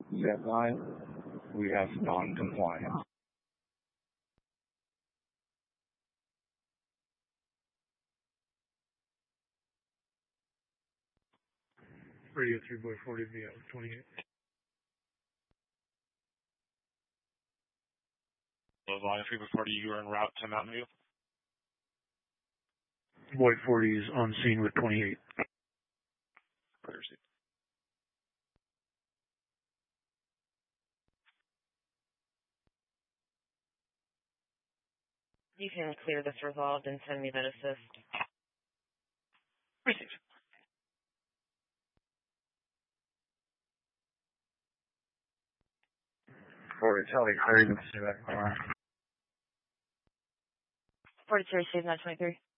Setline, we have non-compliance. Radio 3 Boy 40 via 28. Line 3 Boy 40, you are en route to Mountain View. Boy 40 is on scene with 28. Clear receipt. You can clear this resolved and send me that assist. Received. For Charlie, clear you can see that car. 42 received 923.